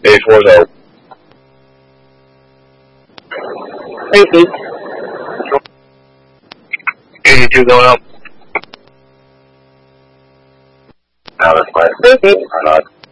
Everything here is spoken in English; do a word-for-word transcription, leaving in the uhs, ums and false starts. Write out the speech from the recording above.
eighty-four is out. eighty. eighty-two going up. Now that's my eighty. or not.